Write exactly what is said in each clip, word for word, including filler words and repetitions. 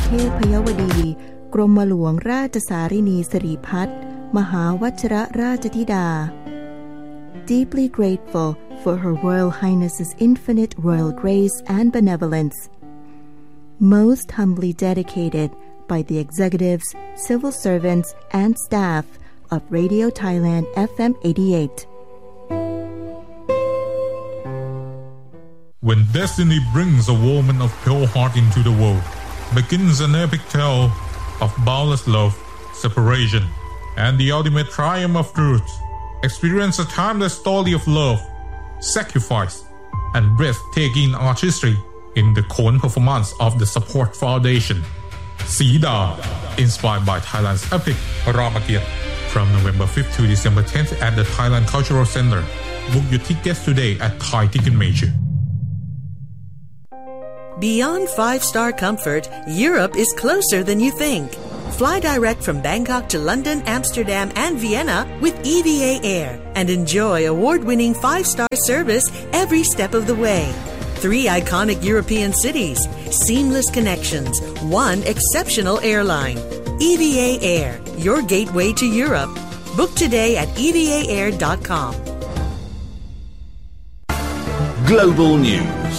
เทพยวดีกรมหลวงราชสารินีสิริพัฒน์มหาวชิรราชธิดา Deeply grateful for Her Royal Highness's infinite royal grace and benevolence. Most humbly dedicated by the executives, civil servants, and staff of Radio Thailand เอฟ เอ็ม eighty-eight. When destiny brings a woman of pure heart into the world, begins an epic tale of boundless love, separation, and the ultimate triumph of truth. Experience a timeless story of love, sacrifice, and breathtaking artistry in the Khon performance of the Support Foundation. Sida, inspired by Thailand's epic Ramakiat, from November fifth to December tenth at the Thailand Cultural Center. Book your tickets today at Thai Ticket Major. Beyond five-star comfort, Europe is closer than you think. Fly direct from Bangkok to London, Amsterdam, and Vienna with E V A Air and enjoy award-winning five-star service every step of the way. Three iconic European cities, seamless connections, one exceptional airline. E V A Air, your gateway to Europe. Book today at e v a air dot com. Global News.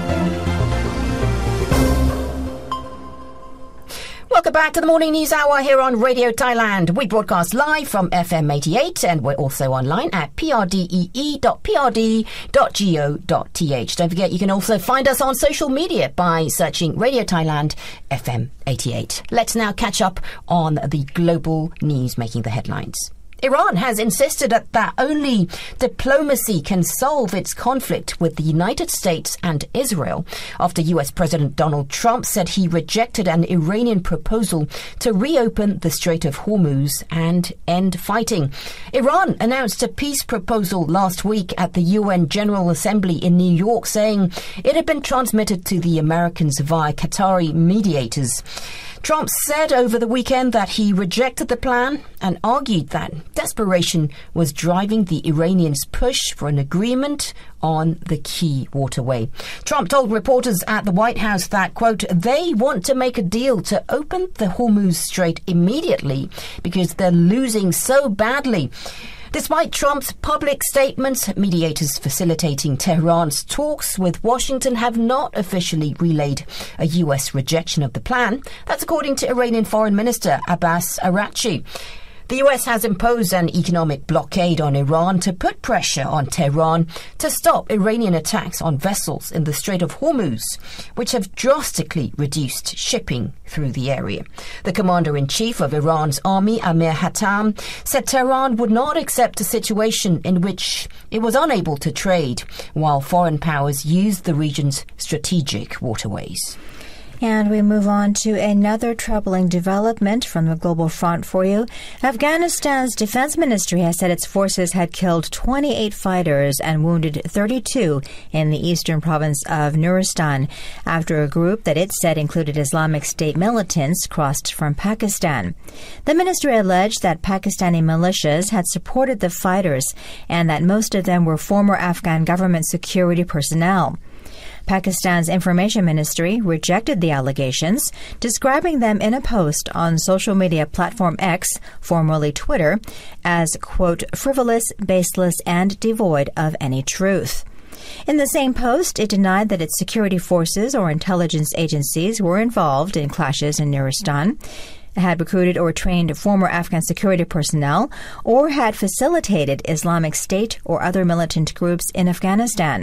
Welcome back to the Morning News Hour here on Radio Thailand. We broadcast live from F M eighty-eight and we're also online at p r d e e dot p r d dot go dot t h. Don't forget you can also find us on social media by searching Radio Thailand F M eighty-eight. Let's now catch up on the global news making the headlines. Iran has insisted that only diplomacy can solve its conflict with the United States and Israel after U S President Donald Trump said he rejected an Iranian proposal to reopen the Strait of Hormuz and end fighting. Iran announced a peace proposal last week at the U N General Assembly in New York, saying it had been transmitted to the Americans via Qatari mediators. Trump said over the weekend that he rejected the plan and argued that desperation was driving the Iranians' push for an agreement on the key waterway. Trump told reporters at the White House that, quote, they want to make a deal to open the Hormuz Strait immediately because they're losing so badly. Despite Trump's public statements, mediators facilitating Tehran's talks with Washington have not officially relayed a U S rejection of the plan. That's according to Iranian Foreign Minister Abbas Araghchi. The U S has imposed an economic blockade on Iran to put pressure on Tehran to stop Iranian attacks on vessels in the Strait of Hormuz, which have drastically reduced shipping through the area. The commander-in-chief of Iran's army, Amir Hattam, said Tehran would not accept a situation in which it was unable to trade while foreign powers used the region's strategic waterways. And we move on to another troubling development from the global front for you. Afghanistan's defense ministry has said its forces had killed twenty-eight fighters and wounded thirty-two in the eastern province of Nuristan after a group that it said included Islamic State militants crossed from Pakistan. The ministry alleged that Pakistani militias had supported the fighters and that most of them were former Afghan government security personnel. Pakistan's information ministry rejected the allegations, describing them in a post on social media platform X, formerly Twitter, as, quote, frivolous, baseless, and devoid of any truth. In the same post, it denied that its security forces or intelligence agencies were involved in clashes in Nuristan, had recruited or trained former Afghan security personnel, or had facilitated Islamic State or other militant groups in Afghanistan.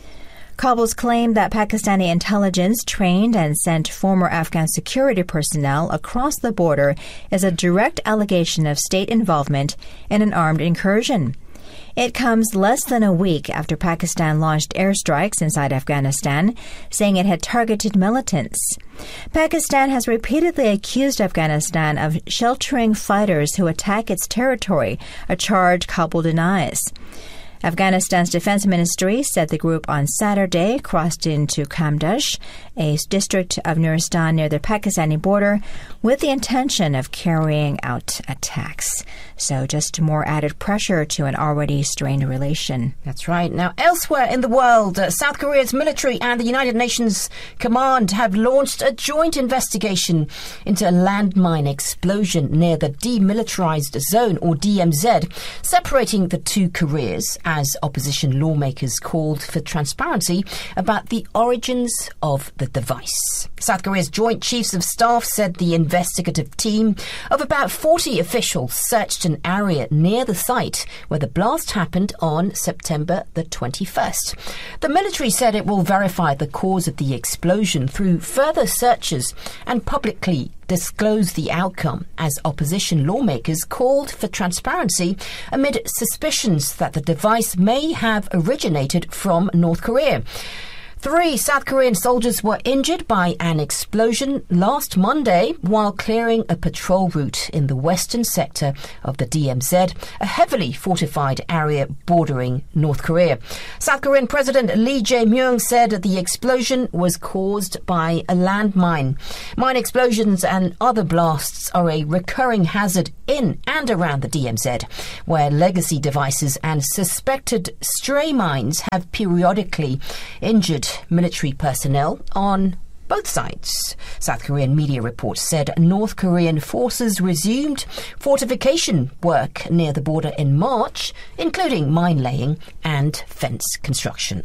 Kabul's claim that Pakistani intelligence trained and sent former Afghan security personnel across the border is a direct allegation of state involvement in an armed incursion. It comes less than a week after Pakistan launched airstrikes inside Afghanistan, saying it had targeted militants. Pakistan has repeatedly accused Afghanistan of sheltering fighters who attack its territory, a charge Kabul denies. Afghanistan's defense ministry said the group on Saturday crossed into Kamdash, a district of Nuristan near the Pakistani border, with the intention of carrying out attacks. So just more added pressure to an already strained relation. That's right. Now, elsewhere in the world, uh, South Korea's military and the United Nations Command have launched a joint investigation into a landmine explosion near the Demilitarized Zone, or D M Z, separating the two Koreas, as opposition lawmakers called for transparency about the origins of the device. South Korea's Joint Chiefs of Staff said the investigative team of about forty officials searched an area near the site where the blast happened on September the twenty-first. The military said it will verify the cause of the explosion through further searches and publicly disclose the outcome, as opposition lawmakers called for transparency amid suspicions that the device may have originated from North Korea. Three South Korean soldiers were injured by an explosion last Monday while clearing a patrol route in the western sector of the D M Z, a heavily fortified area bordering North Korea. South Korean President Lee Jae-myung said the explosion was caused by a landmine. Mine explosions and other blasts are a recurring hazard in and around the D M Z, where legacy devices and suspected stray mines have periodically injured military personnel on both sides. South Korean media reports said North Korean forces resumed fortification work near the border in March, including mine laying and fence construction.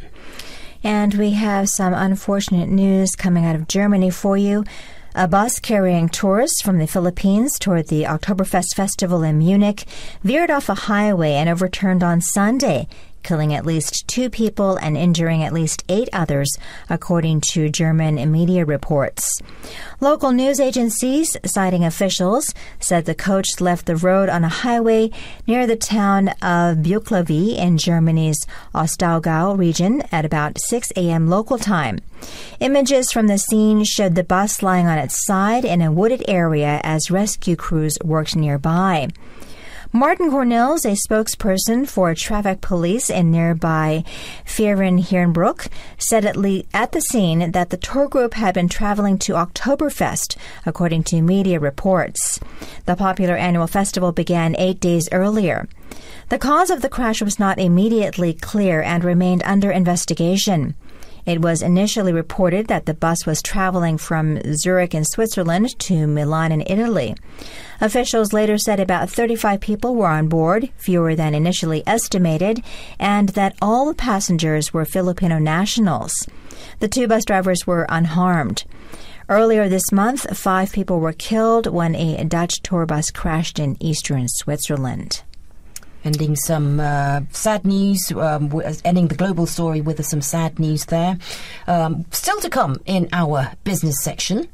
And we have some unfortunate news coming out of Germany for you. A bus carrying tourists from the Philippines toward the Oktoberfest festival in Munich veered off a highway and overturned on Sunday, killing at least two people and injuring at least eight others, according to German media reports. Local news agencies, citing officials, said the coach left the road on a highway near the town of Buchloe in Germany's Ostallgäu region at about six a.m. local time. Images from the scene showed the bus lying on its side in a wooded area as rescue crews worked nearby. Martin Cornels, a spokesperson for traffic police in nearby Vierenhirnbruck, said at, le- at the scene that the tour group had been traveling to Oktoberfest, according to media reports. The popular annual festival began eight days earlier. The cause of the crash was not immediately clear and remained under investigation. It was initially reported that the bus was traveling from Zurich in Switzerland to Milan in Italy. Officials later said about thirty-five people were on board, fewer than initially estimated, and that all the passengers were Filipino nationals. The two bus drivers were unharmed. Earlier this month, five people were killed when a Dutch tour bus crashed in eastern Switzerland. Ending some uh, sad news, um, ending the global story with some sad news there. Um, still to come in our business section.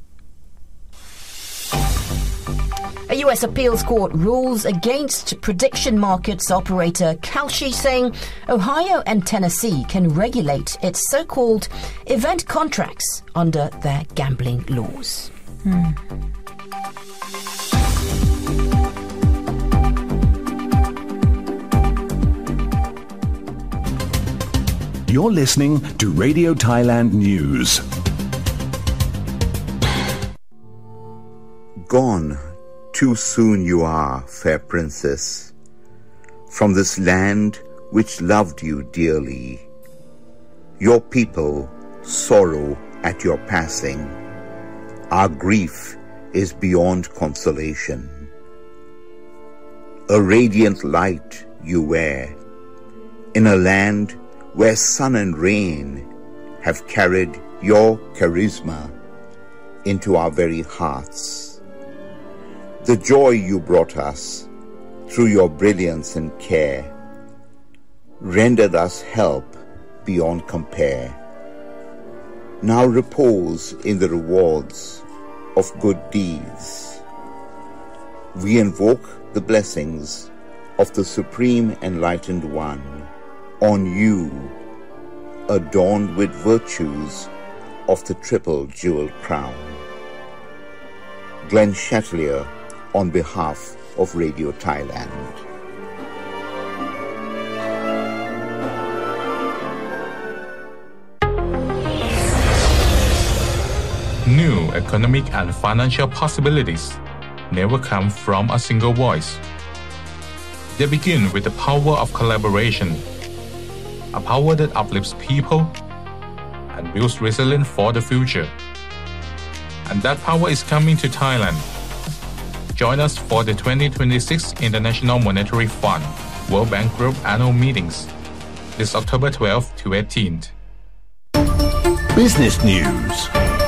A U S appeals court rules against prediction markets operator Kalshi, saying Ohio and Tennessee can regulate its so-called event contracts under their gambling laws. Hmm. You're listening to Radio Thailand News. Gone too soon you are, fair princess, from this land which loved you dearly. Your people sorrow at your passing. Our grief is beyond consolation. A radiant light you wear in a land where sun and rain have carried your charisma into our very hearts. The joy you brought us through your brilliance and care rendered us help beyond compare. Now repose in the rewards of good deeds. We invoke the blessings of the Supreme Enlightened One on you, adorned with virtues of the triple jeweled crown. Glenn Chatelier on behalf of Radio Thailand. new economic and financial possibilities never come from a single voice. They begin with the power of collaboration, a power that uplifts people and builds resilience for the future. And that power is coming to Thailand. Join us for the twenty twenty-six International Monetary Fund World Bank Group annual meetings this October twelfth to eighteenth. Business News.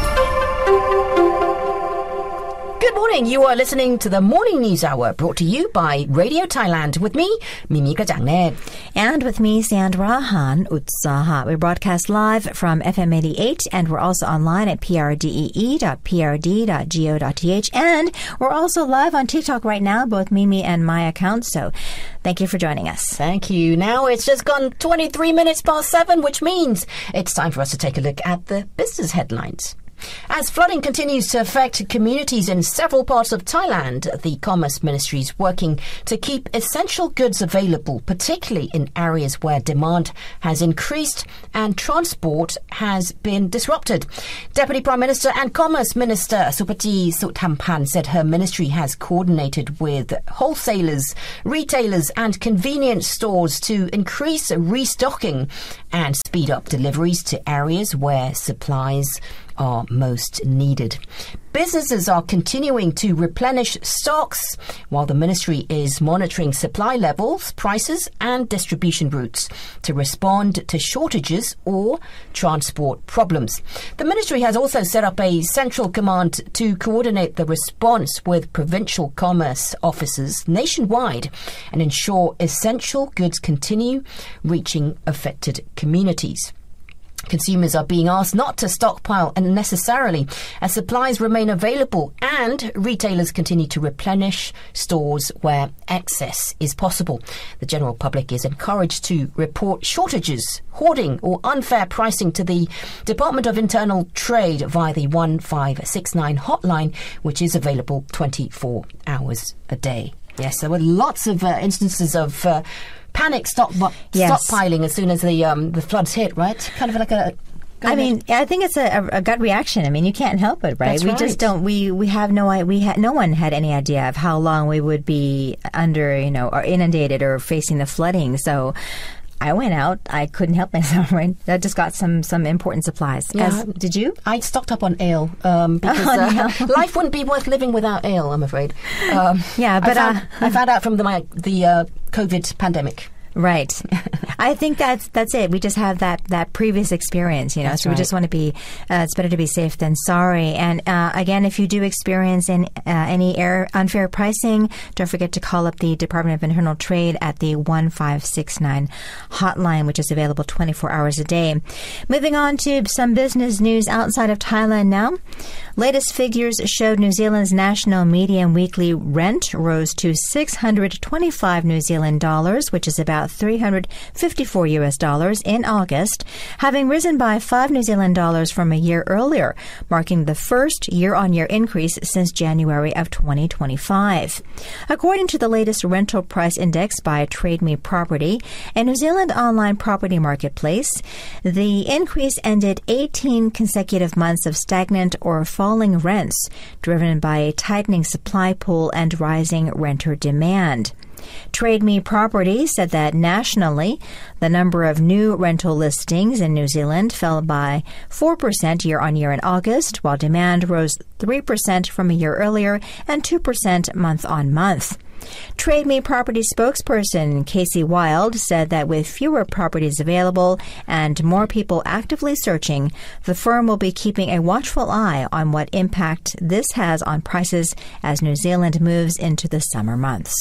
Good morning. You are listening to the Morning News Hour, brought to you by Radio Thailand with me, Mimi Kajangnet. And with me, Sandra Han Utsaha. We broadcast live from F M eighty-eight, and we're also online at p r d e e dot p r d dot go dot t h. And we're also live on TikTok right now, both Mimi and my accounts. So thank you for joining us. Thank you. Now it's just gone twenty-three minutes past seven, which means it's time for us to take a look at the business headlines. As flooding continues to affect communities in several parts of Thailand, the Commerce Ministry is working to keep essential goods available, particularly in areas where demand has increased and transport has been disrupted. Deputy Prime Minister and Commerce Minister Supati Suthampan said her ministry has coordinated with wholesalers, retailers and convenience stores to increase restocking and speed up deliveries to areas where supplies are most needed. Businesses are continuing to replenish stocks while the ministry is monitoring supply levels, prices and distribution routes to respond to shortages or transport problems. The ministry has also set up a central command to coordinate the response with provincial commerce officers nationwide and ensure essential goods continue reaching affected communities. Consumers are being asked not to stockpile unnecessarily as supplies remain available and retailers continue to replenish stores where excess is possible. The general public is encouraged to report shortages, hoarding or unfair pricing to the Department of Internal Trade via the one five six nine hotline, which is available twenty-four hours a day. Yes, there were lots of uh, instances of uh, panic stock yes. stockpiling as soon as the um, the floods hit, right? Kind of like a. I ahead. mean, I think it's a, a gut reaction. I mean, you can't help it, right? That's we right. just don't. We we have no. We had no one had any idea of how long we would be under, you know, or inundated or facing the flooding. So I went out. I couldn't help myself, right? I just got some, some important supplies. Yeah. As, did you? I stocked up on ale um, because uh, no. life wouldn't be worth living without ale, I'm afraid. Um, yeah, but I found, uh, I found out from the my, the uh, COVID pandemic. Right. I think that's that's it. We just have that, that previous experience, you know, that's so right. we just want to be, uh, it's better to be safe than sorry. And uh, again, if you do experience in, uh, any air, unfair pricing, don't forget to call up the Department of Internal Trade at the one five six nine hotline, which is available twenty-four hours a day. Moving on to some business news outside of Thailand now. Latest figures showed New Zealand's national median weekly rent rose to six hundred twenty-five New Zealand dollars, which is about three hundred fifty-four U S dollars in August, having risen by five New Zealand dollars from a year earlier, marking the first year-on-year increase since January of twenty twenty-five. According to the latest rental price index by Trade Me Property, a New Zealand online property marketplace, the increase ended eighteen consecutive months of stagnant or falling rents, driven by a tightening supply pool and rising renter demand. Trade Me Property said that nationally, the number of new rental listings in New Zealand fell by four percent year-on-year in August, while demand rose three percent from a year earlier and two percent month-on-month. Trade Me Property spokesperson Casey Wild said that with fewer properties available and more people actively searching, the firm will be keeping a watchful eye on what impact this has on prices as New Zealand moves into the summer months.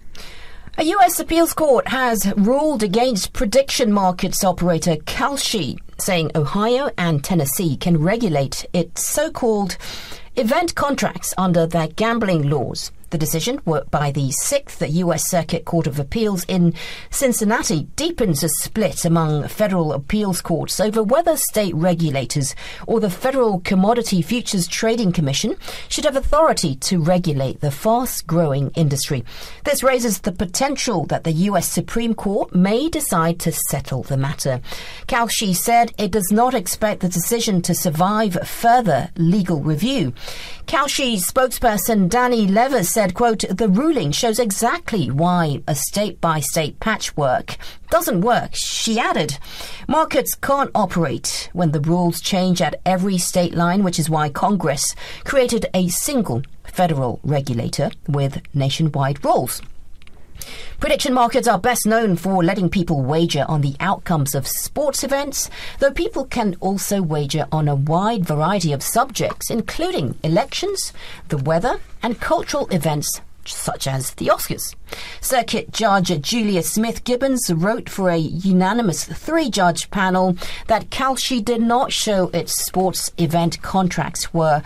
A U S appeals court has ruled against prediction markets operator Kalshi, saying Ohio and Tennessee can regulate its so-called event contracts under their gambling laws. The decision by the Sixth U S Circuit Court of Appeals in Cincinnati deepens a split among federal appeals courts over whether state regulators or the Federal Commodity Futures Trading Commission should have authority to regulate the fast-growing industry. This raises the potential that the U S Supreme Court may decide to settle the matter. Kalshi said it does not expect the decision to survive further legal review. Kalshi spokesperson Danny Lever said, quote, "The ruling shows exactly why a state-by-state patchwork doesn't work." She added, "Markets can't operate when the rules change at every state line, which is why Congress created a single federal regulator with nationwide rules." Prediction markets are best known for letting people wager on the outcomes of sports events, though people can also wager on a wide variety of subjects, including elections, the weather, and cultural events such as the Oscars. Circuit Judge Julia Smith Gibbons wrote for a unanimous three-judge panel that Kalshi did not show its sports event contracts were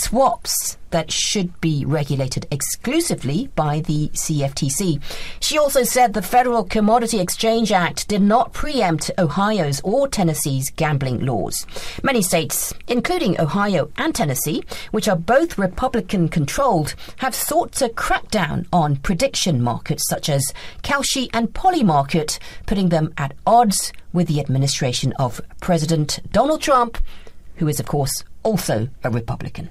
swaps that should be regulated exclusively by the C F T C. She also said the Federal Commodity Exchange Act did not preempt Ohio's or Tennessee's gambling laws. Many states, including Ohio and Tennessee, which are both Republican-controlled, have sought to crack down on prediction markets such as Kalshi and Polymarket, putting them at odds with the administration of President Donald Trump, who is, of course, also a Republican.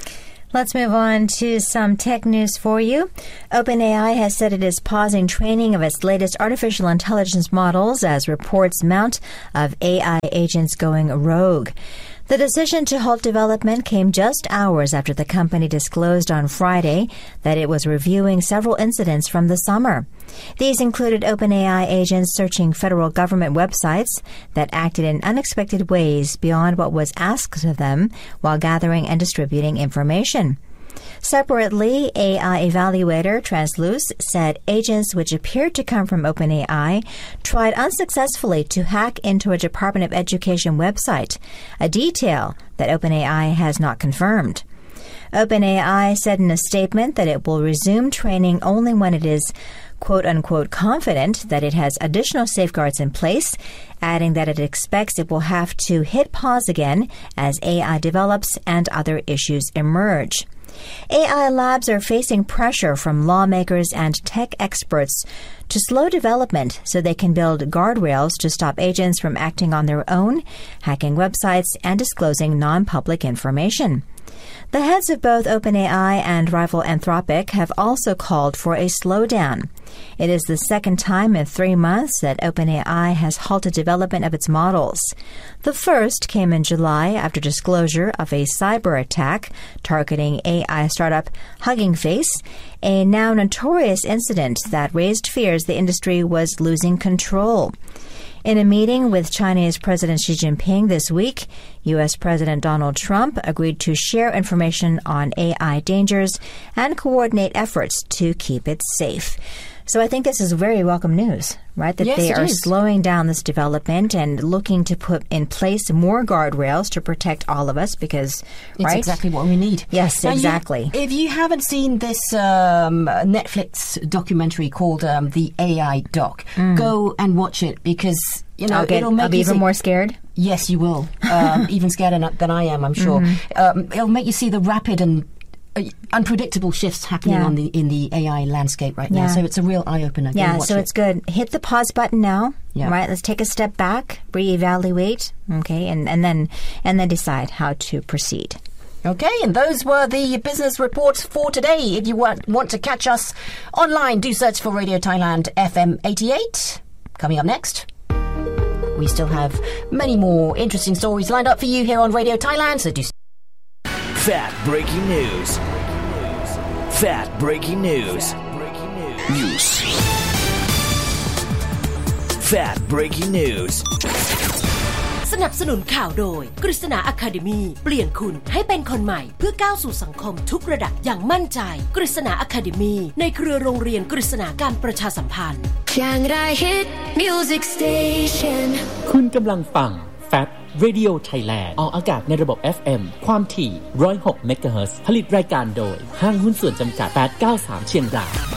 Let's move on to some tech news for you. OpenAI has said it is pausing training of its latest artificial intelligence models as reports mount of A I agents going rogue. The decision to halt development came just hours after the company disclosed on Friday that it was reviewing several incidents from the summer. These included OpenAI agents searching federal government websites that acted in unexpected ways beyond what was asked of them while gathering and distributing information. Separately, A I evaluator Transluce said agents which appeared to come from OpenAI tried unsuccessfully to hack into a Department of Education website, a detail that OpenAI has not confirmed. OpenAI said in a statement that it will resume training only when it is quote-unquote confident that it has additional safeguards in place, adding that it expects it will have to hit pause again as A I develops and other issues emerge. A I labs are facing pressure from lawmakers and tech experts to slow development so they can build guardrails to stop agents from acting on their own, hacking websites, and disclosing non-public information. The heads of both OpenAI and rival Anthropic have also called for a slowdown. It is the second time in three months that OpenAI has halted development of its models. The first came in July after disclosure of a cyber attack targeting A I startup Hugging Face, a now notorious incident that raised fears the industry was losing control. In a meeting with Chinese President Xi Jinping this week, U S President Donald Trump agreed to share information on A I dangers and coordinate efforts to keep it safe. So I think this is very welcome news, right? That yes, they are is. slowing down this development and looking to put in place more guardrails to protect all of us because, it's right? exactly what we need. Yes, now exactly. You, if you haven't seen this um, Netflix documentary called um, The A I Doc, mm. go and watch it because, you know, I'll get, it'll make I'll be you even see, more scared. Yes, you will. Um, even scarier than I am, I'm sure. Mm-hmm. Um, it'll make you see the rapid and Uh, unpredictable shifts happening yeah. on the in the A I landscape right yeah. now. So it's a real eye-opener. Go Yeah, watch so it. it's good. Hit the pause button now. Yeah. Right? Let's take a step back, reevaluate, okay, and, and then and then decide how to proceed. Okay, and those were the business reports for today. If you want, want to catch us online, do search for Radio Thailand F M eighty-eight. Coming up next, we still have many more interesting stories lined up for you here on Radio Thailand, so do Fat breaking news. Fat breaking news. News. Fat breaking news. สนับสนุนข่าวโดยกฤษณา Academy เปลี่ยนคุณให้เป็นคนใหม่เพื่อก้าวสู่สังคมทุกระดับอย่างมั่นใจกฤษณา Academy ในเครือโรงเรียนกฤษณาการประชาสัมพันธ์ Chiang Rai Hit Music Station คุณกำลังฟัง Fat Radio Thailand ออกอากาศในระบบ เอฟ เอ็ม ความถี่หนึ่งร้อยหกเมกะเฮิรตซ์ผลิตรายการโดยห้างหุ้นส่วนจำกัดแปดเก้าสามเชียงราย